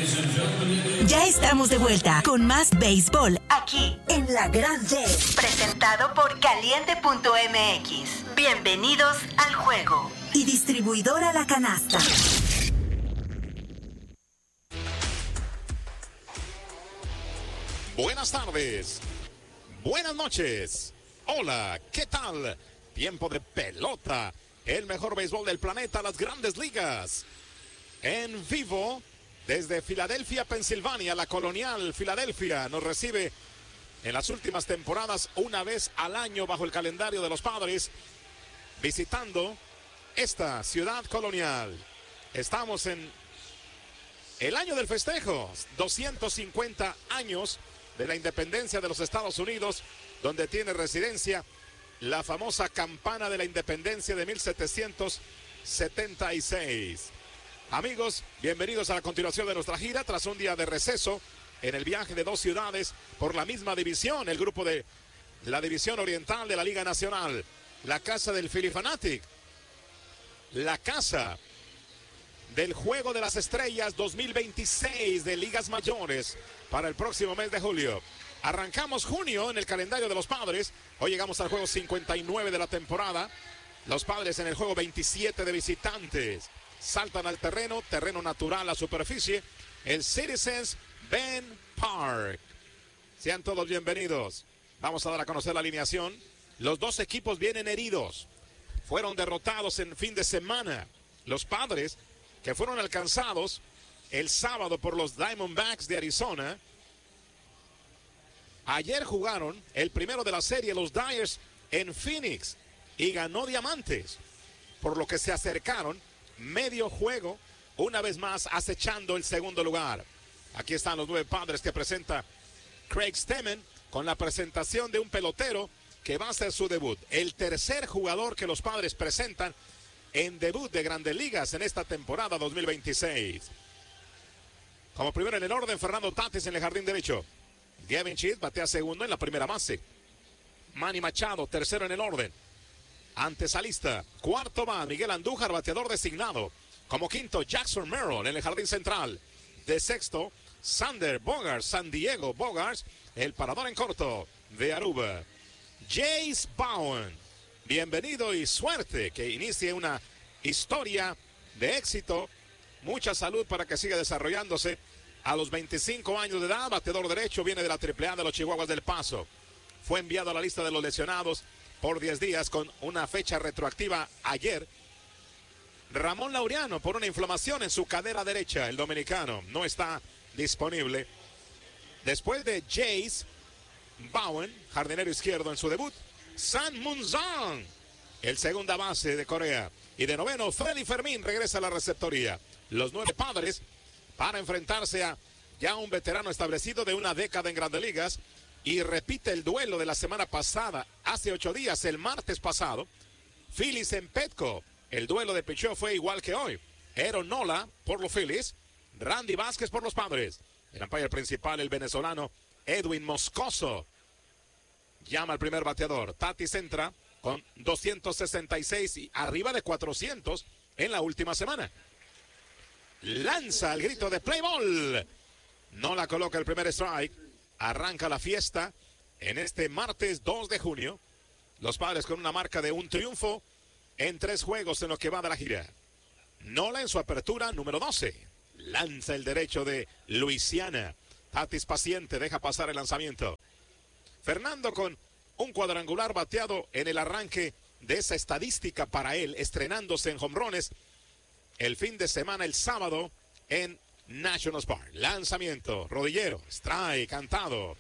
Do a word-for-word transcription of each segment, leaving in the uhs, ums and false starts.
Ya estamos de vuelta con más béisbol aquí en La Grande. Presentado por Caliente punto M X. Bienvenidos al juego. Y distribuidora La Canasta. Buenas tardes. Buenas noches. Hola, ¿qué tal? Tiempo de pelota. El mejor béisbol del planeta, las Grandes Ligas. En vivo, desde Filadelfia, Pensilvania, la Colonial Filadelfia nos recibe en las últimas temporadas una vez al año bajo el calendario de los Padres, visitando esta ciudad colonial. Estamos en el año del festejo, doscientos cincuenta años de la independencia de los Estados Unidos, donde tiene residencia la famosa campana de la independencia de mil setecientos setenta y seis. Amigos, bienvenidos a la continuación de nuestra gira tras un día de receso en el viaje de dos ciudades por la misma división, el grupo de la división oriental de la Liga Nacional, la casa del Phillie Phanatic, la casa del Juego de las Estrellas dos mil veintiséis de Ligas Mayores para el próximo mes de julio. Arrancamos junio en el calendario de los Padres. Hoy llegamos al juego cincuenta y nueve de la temporada. Los Padres en el juego veintisiete de visitantes. Saltan al terreno, terreno natural a superficie, el Citizens Bank Park. Sean todos bienvenidos. Vamos a dar a conocer la alineación. Los dos equipos vienen heridos. Fueron derrotados en fin de semana. Los Padres, que fueron alcanzados el sábado por los Diamondbacks de Arizona. Ayer jugaron el primero de la serie, los Dyers, en Phoenix, y ganó Diamantes, por lo que se acercaron medio juego, una vez más acechando el segundo lugar. Aquí están los nueve Padres que presenta Craig Stemmen, con la presentación de un pelotero que va a hacer su debut. El tercer jugador que los Padres presentan en debut de Grandes Ligas en esta temporada dos mil veintiséis. Como primero en el orden, Fernando Tatis en el jardín derecho. Gavin Cheat batea segundo en la primera base. Manny Machado, tercero en el orden. Antesalista, cuarto va Miguel Andújar, bateador designado. Como quinto, Jackson Merrill en el jardín central. De sexto, Sander Bogaerts, San Diego Bogaerts, el parador en corto de Aruba. Jace Bowen, bienvenido y suerte que inicie una historia de éxito. Mucha salud para que siga desarrollándose. A los veinticinco años de edad, bateador derecho, viene de la triple A de los Chihuahuas del Paso. Fue enviado a la lista de los lesionados por diez días con una fecha retroactiva ayer. Ramón Laureano, por una inflamación en su cadera derecha, el dominicano, no está disponible. Después de Jace Bowen, jardinero izquierdo en su debut, San Moon-sung, el segunda base de Corea. Y de noveno, Freddy Fermín regresa a la receptoría. Los nueve Padres para enfrentarse a ya un veterano establecido de una década en Grandes Ligas, y repite el duelo de la semana pasada, hace ocho días, el martes pasado. Phillies en Petco, el duelo de picheo fue igual que hoy. Aaron Nola por los Phillies, Randy Vázquez por los Padres. El umpire principal, el venezolano Edwin Moscoso, llama al primer bateador. Tatis entra con doscientos sesenta y seis y arriba de cuatrocientos en la última semana. Lanza el grito de play ball. No la coloca el primer strike. Arranca la fiesta en este martes dos de junio. Los Padres con una marca de un triunfo en tres juegos en lo que va de la gira. Nola en su apertura número doce. Lanza el derecho de Luisiana. Tatis paciente, deja pasar el lanzamiento. Fernando con un cuadrangular bateado en el arranque de esa estadística para él, estrenándose en jonrones el fin de semana, el sábado, en Nationals Park. Lanzamiento, rodillero, strike, cantado.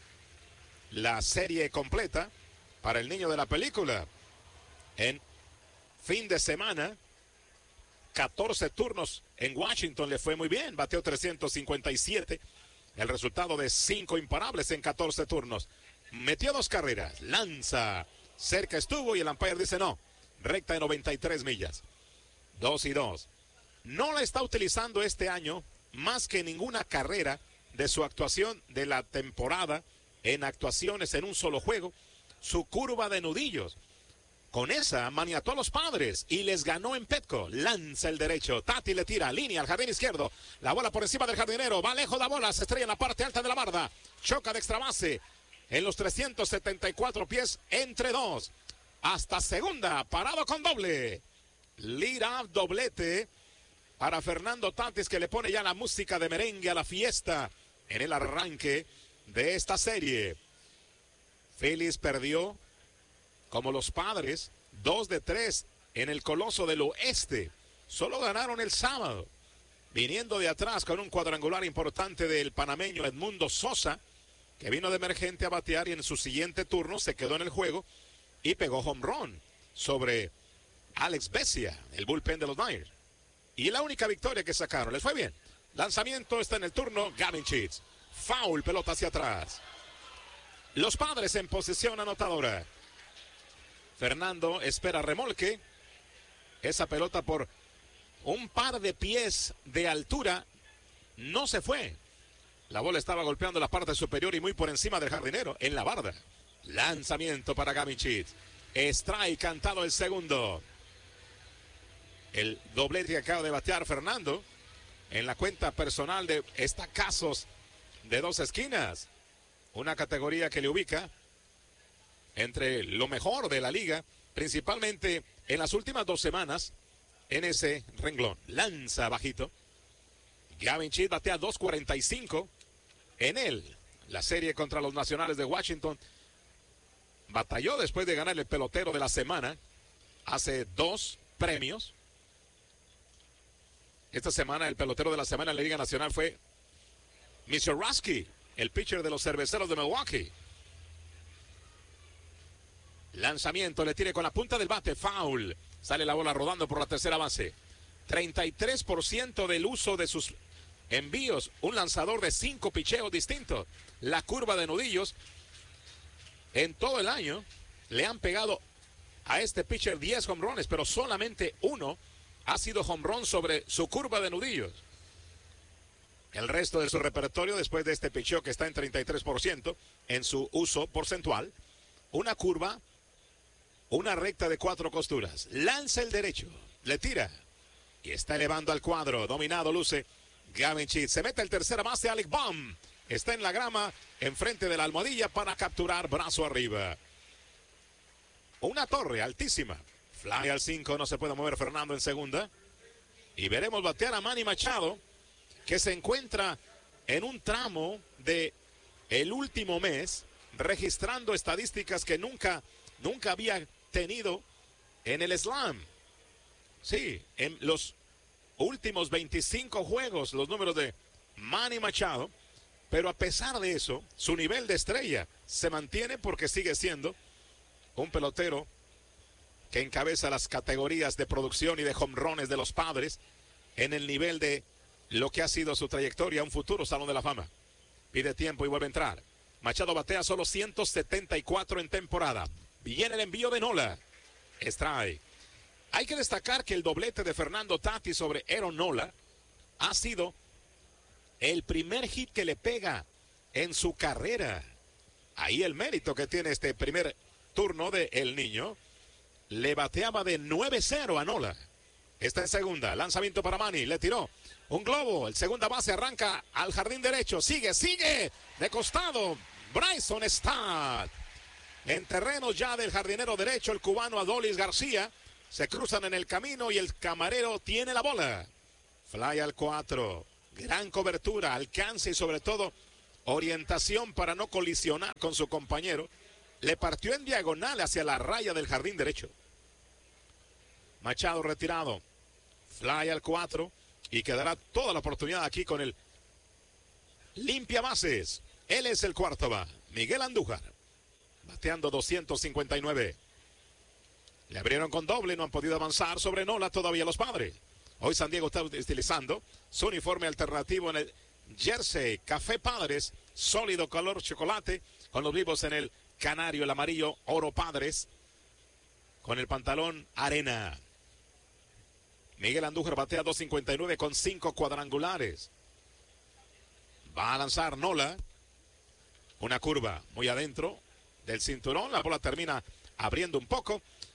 La serie completa para el niño de la película. En fin de semana, catorce turnos en Washington, le fue muy bien. Bateó trescientos cincuenta y siete. El resultado de cinco imparables en catorce turnos. Metió dos carreras, lanza, cerca estuvo y el umpire dice no. Recta de noventa y tres millas. Dos y dos. No la está utilizando este año más que ninguna carrera de su actuación de la temporada en actuaciones en un solo juego. Su curva de nudillos Con esa maniató a los Padres y les ganó en Petco. Lanza el derecho. Tati le tira. Línea al jardín izquierdo. La bola por encima del jardinero. Va lejos la bola. Se estrella en la parte alta de la barda. Choca de extra base. En los trescientos setenta y cuatro pies entre dos. Hasta segunda. Parado con doble. Lead-up doblete para Fernando Tatis, que le pone ya la música de merengue a la fiesta en el arranque de esta serie. Phillies perdió como los Padres, dos de tres en el Coloso del Oeste. Solo ganaron el sábado, viniendo de atrás con un cuadrangular importante del panameño Edmundo Sosa, que vino de emergente a batear y en su siguiente turno se quedó en el juego y pegó home run sobre Alex Bessia, el bullpen de los Dyers. Y la única victoria que sacaron, les fue bien. Lanzamiento está en el turno, Gavin Sheets. Foul, pelota hacia atrás. Los Padres en posición anotadora. Fernando espera remolque. Esa pelota por un par de pies de altura no se fue. La bola estaba golpeando la parte superior y muy por encima del jardinero, en la barda. Lanzamiento para Gavin Sheets. Strike cantado el segundo. El doblete que acaba de batear Fernando en la cuenta personal de estacazos de dos esquinas. Una categoría que le ubica entre lo mejor de la liga, principalmente en las últimas dos semanas en ese renglón. Lanza bajito. Gavin Sheets batea dos cuarenta y cinco en él. La serie contra los Nacionales de Washington batalló después de ganar el pelotero de la semana hace dos premios. Esta semana el pelotero de la semana en la Liga Nacional fue mister Rusky, el pitcher de los Cerveceros de Milwaukee. Lanzamiento, le tire con la punta del bate, foul. Sale la bola rodando por la tercera base. treinta y tres por ciento del uso de sus envíos. Un lanzador de cinco picheos distintos. La curva de nudillos. En todo el año le han pegado a este pitcher diez home runs, pero solamente uno ha sido home run sobre su curva de nudillos. El resto de su repertorio, después de este picheo que está en treinta y tres por ciento en su uso porcentual, una curva, una recta de cuatro costuras. Lanza el derecho, le tira y está elevando al cuadro. Dominado luce Gavin Sheets. Se mete el tercera base, Alec Bohm. Está en la grama, enfrente de la almohadilla para capturar brazo arriba. Una torre altísima. Fly al cinco, no se puede mover Fernando en segunda. Y veremos batear a Manny Machado, que se encuentra en un tramo de el último mes, registrando estadísticas que nunca, nunca había tenido en el Slam. Sí, en los últimos veinticinco juegos, los números de Manny Machado, pero a pesar de eso, su nivel de estrella se mantiene porque sigue siendo un pelotero que encabeza las categorías de producción y de home runs de los Padres en el nivel de lo que ha sido su trayectoria, un futuro Salón de la Fama. Pide tiempo y vuelve a entrar. Machado batea solo ciento setenta y cuatro en temporada. Viene el envío de Nola. Strike. Hay que destacar que el doblete de Fernando Tatis sobre Aaron Nola ha sido el primer hit que le pega en su carrera. Ahí el mérito que tiene este primer turno de El Niño. Le bateaba de nueve cero a Nola. Está en segunda. Lanzamiento para Manny. Le tiró un globo. El segunda base arranca al jardín derecho. Sigue, sigue. De costado. Bryson Stott. En terrenos ya del jardinero derecho, el cubano Adolis García. Se cruzan en el camino y el camarero tiene la bola. Fly al cuatro. Gran cobertura, alcance y sobre todo orientación para no colisionar con su compañero. Le partió en diagonal hacia la raya del jardín derecho. Machado retirado. Fly al cuatro. Y quedará toda la oportunidad aquí con el limpia bases. Él es el cuarto va. Miguel Andújar. Bateando doscientos cincuenta y nueve. Le abrieron con doble. No han podido avanzar sobre Nola todavía los Padres. Hoy San Diego está utilizando su uniforme alternativo en el jersey Café Padres. Sólido color chocolate. Con los vivos en el canario, el amarillo oro Padres. Con el pantalón arena. Miguel Andújar batea dos cincuenta y nueve con cinco cuadrangulares. Va a lanzar Nola. Una curva muy adentro del cinturón. La bola termina abriendo un poco.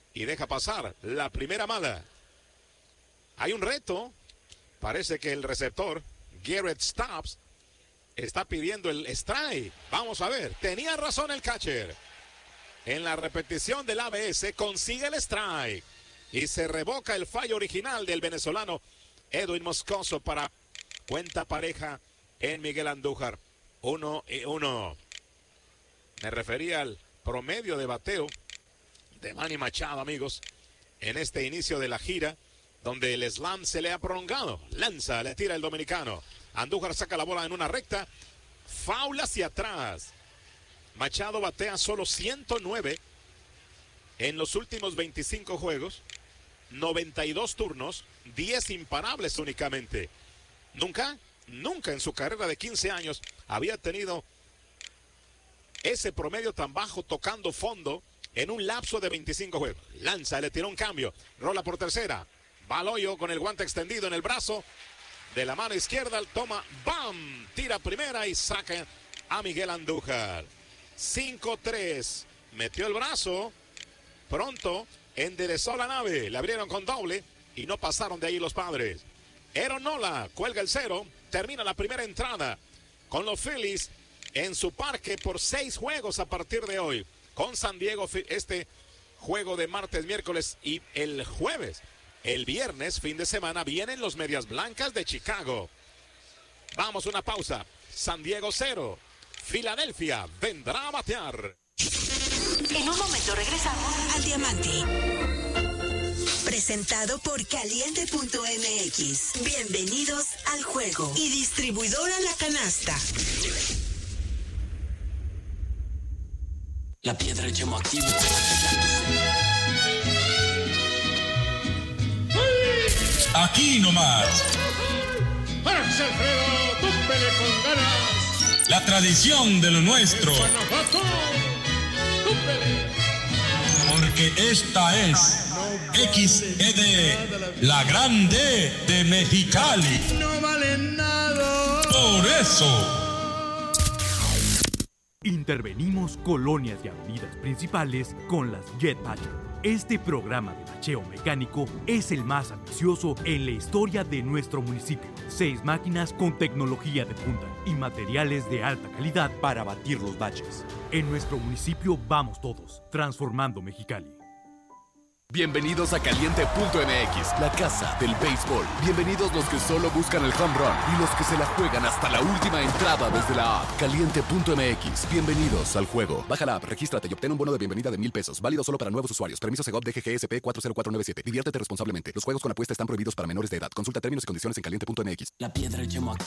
y deja pasar la primera mala. Hay un reto. Parece que el receptor, Garrett Stubbs, está pidiendo el strike. Vamos a ver. Tenía razón el catcher. En la repetición del A B S consigue el strike. Y se revoca el fallo original del venezolano Edwin Moscoso para cuenta pareja en Miguel Andújar. Uno y uno. Me refería al promedio de bateo de Manny Machado, amigos, en este inicio de la gira, donde el slam se le ha prolongado. Lanza, le tira el dominicano. Andújar saca la bola en una recta. Foul hacia atrás. Machado batea solo ciento nueve en los últimos veinticinco juegos. noventa y dos turnos, diez imparables únicamente. Nunca, nunca en su carrera de quince años había tenido ese promedio tan bajo tocando fondo en un lapso de veinticinco juegos. Lanza, le tiró un cambio, rola por tercera. Va al hoyo con el guante extendido en el brazo. De la mano izquierda, toma, ¡bam! Tira primera y saca a Miguel Andújar. cinco tres. Metió el brazo. Pronto enderezó la nave. Le abrieron con doble y no pasaron de ahí los Padres. Aaron Nola cuelga el cero. Termina la primera entrada con los Phillies en su parque por seis juegos a partir de hoy. Con San Diego, este juego de martes, miércoles y el jueves. El viernes, fin de semana, vienen los Medias Blancas de Chicago. Vamos, una pausa. San Diego cero. Filadelfia vendrá a batear. En un momento regresamos al Diamante. Presentado por Caliente punto M X. Bienvenidos al juego. Y distribuidora La Canasta. La piedra de Chemo activo. Aquí nomás. ¡Párase, Alfredo! ¡Túmpele con ganas! La tradición de lo nuestro. ¡Guanajuato! ¡Túmpele! Porque esta es X E D, la grande de Mexicali. ¡No vale nada! Por eso. Intervenimos colonias y avenidas principales con las Jet Patcher. Este programa de bacheo mecánico es el más ambicioso en la historia de nuestro municipio. Seis máquinas con tecnología de punta y materiales de alta calidad para batir los baches. En nuestro municipio vamos todos, transformando Mexicali. Bienvenidos a Caliente punto M X, la casa del béisbol. Bienvenidos los que solo buscan el home run y los que se la juegan hasta la última entrada desde la app. Caliente punto M X, bienvenidos al juego. Baja la app, regístrate y obtén un bono de bienvenida de mil pesos. Válido solo para nuevos usuarios. Permiso Segov D G G S P cuatro cero cuatro nueve siete. Diviértete responsablemente. Los juegos con apuesta están prohibidos para menores de edad. Consulta términos y condiciones en Caliente punto M X. La piedra de Chemo activo.